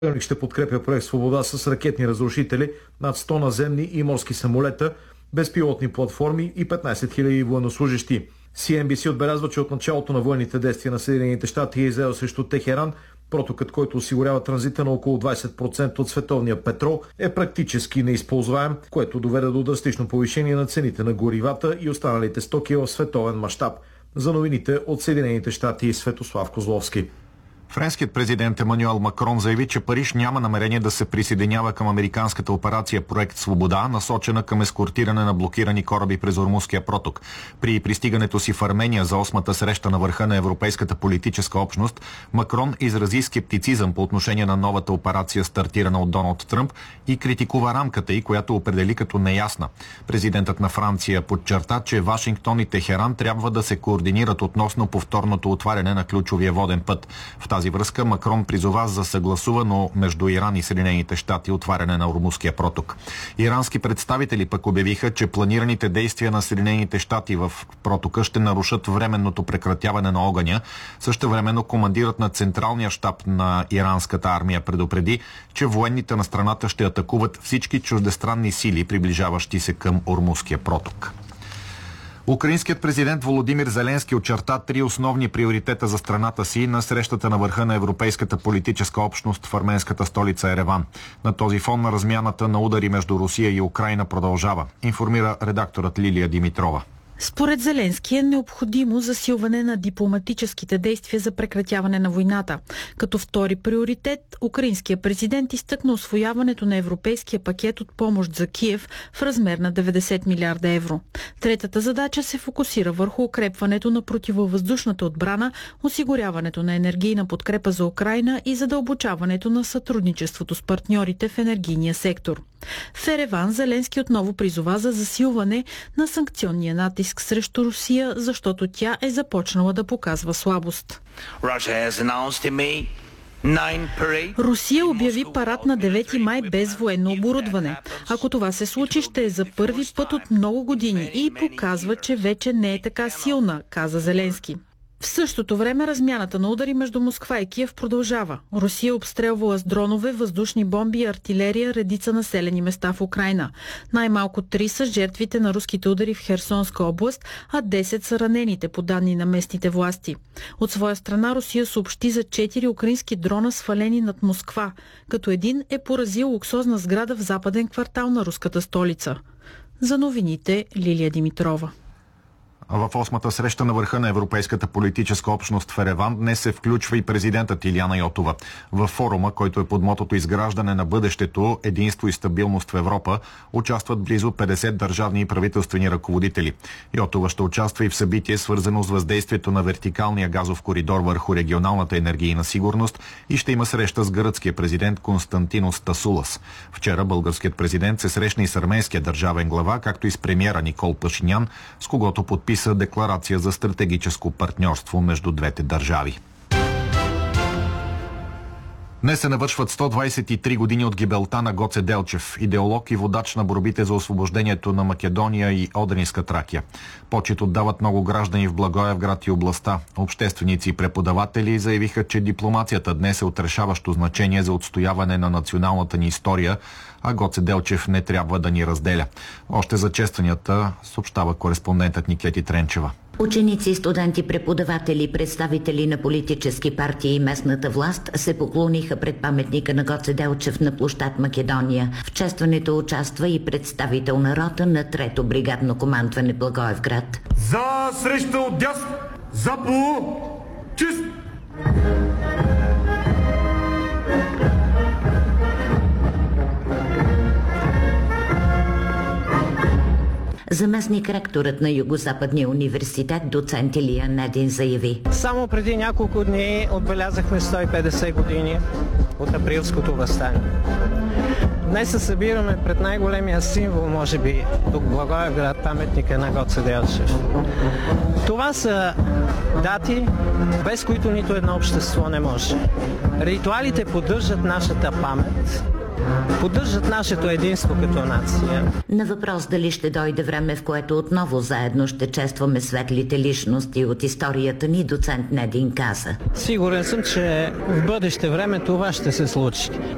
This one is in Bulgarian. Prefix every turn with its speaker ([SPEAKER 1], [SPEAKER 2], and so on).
[SPEAKER 1] ще подкрепя проект Свобода с ракетни разрушители, над 100 наземни и морски самолета, безпилотни платформи и 15 000 военнослужащи. CNBC отбелязва, че от началото на военните действия на Съединените щати и Израел срещу Техеран, протокът, който осигурява транзита на около 20% от световния петрол, е практически неизползваем, което доведе до драстично повишение на цените на горивата и останалите стоки в световен мащаб. За новините от Съединените щати и Светослав Козловски.
[SPEAKER 2] Френският президент Емануел Макрон заяви, че Париж няма намерение да се присъединява към американската операция Проект Свобода, насочена към ескортиране на блокирани кораби през Ормузския проток. При пристигането си в Армения за 8-та среща на върха на Европейската политическа общност, Макрон изрази скептицизъм по отношение на новата операция, стартирана от Доналд Тръмп, и критикува рамката й, която определи като неясна. Президентът на Франция подчерта, че Вашингтон и Техеран трябва да се координират относно повторното отваряне на ключовия воден път. В тази връзка Макрон призова за съгласувано между Иран и Съединените щати отваряне на Ормузския проток. Ирански представители пък обявиха, че планираните действия на Съединените щати в протока ще нарушат временното прекратяване на огъня. Същевременно командирът на Централния щаб на иранската армия предупреди, че военните на страната ще атакуват всички чуждестранни сили, приближаващи се към Ормузския проток. Украинският президент Володимир Зеленски очерта 3 основни приоритета за страната си на срещата на върха на Европейската политическа общност в арменската столица Ереван. На този фон на размяната на удари между Русия и Украйна продължава, информира редакторът Лилия Димитрова.
[SPEAKER 3] Според Зеленски е необходимо засилване на дипломатическите действия за прекратяване на войната. Като втори приоритет, украинският президент изтъкна усвояването на европейския пакет от помощ за Киев в размер на 90 милиарда евро. Третата задача се фокусира върху укрепването на противовъздушната отбрана, осигуряването на енергийна подкрепа за Украйна и задълбочаването на сътрудничеството с партньорите в енергийния сектор. В Ереван Зеленски отново призова за засилване на санкционния натиск срещу Русия, защото тя е започнала да показва слабост. Русия обяви парад на 9 май без военно оборудване. Ако това се случи, ще е за първи път от много години и показва, че вече не е така силна, каза Зеленски. В същото време размяната на удари между Москва и Киев продължава. Русия обстрелвала с дронове, въздушни бомби и артилерия редица населени места в Украйна. Най-малко 3 са жертвите на руските удари в Херсонска област, а 10 са ранените, по данни на местните власти. От своя страна Русия съобщи за 4 украински дрона, свалени над Москва, като един е поразил луксозна сграда в западен квартал на руската столица. За новините Лилия Димитрова.
[SPEAKER 2] В 8-та среща на върха на Европейската политическа общност в Ереван днес се включва и президентът Илияна Йотова. Във форума, който е под мотото "Изграждане на бъдещето, единство и стабилност в Европа", участват близо 50 държавни и правителствени ръководители. Йотова ще участва и в събитие, свързано с въздействието на вертикалния газов коридор върху регионалната енергийна сигурност, и ще има среща с гръцкия президент Константинос Тасулас. Вчера българският президент се срещна и с арменския държавен глава, както и с премиера Никол Пашинян, с когото подписа декларация за стратегическо партньорство между двете държави. Днес се навършват 123 години от гибелта на Гоце Делчев, идеолог и водач на борбите за освобождението на Македония и Одринска Тракия. Почит отдават много граждани в Благоевград и областта. Общественици и преподаватели заявиха, че дипломацията днес е от решаващо значение за отстояване на националната ни история, а Гоце Делчев не трябва да ни разделя. Още за честванията съобщава кореспондентът Никети Тренчева.
[SPEAKER 4] Ученици, студенти, преподаватели, представители на политически партии и местната власт се поклониха пред паметника на Гоце Делчев на площад Македония. В честването участва и представител на рота на 3-то бригадно командване Благоевград.
[SPEAKER 5] За среща от дясно! За по чист!
[SPEAKER 4] Заместник ректорът на Югозападния университет доцент Илия Недин заяви:
[SPEAKER 6] Само преди няколко дни отбелязахме 150 години от априлското въстание. Днес се събираме пред най-големия символ, може би, тук в Благоевград, паметника на Гоце Делчев. Това са дати, без които нито едно общество не може. Ритуалите поддържат нашата памет, поддържат нашето единство като нация.
[SPEAKER 4] На въпрос дали ще дойде време, в което отново заедно ще честваме светлите личности от историята ни, доцент Недин каза:
[SPEAKER 6] Сигурен съм, че в бъдеще време това ще се случи.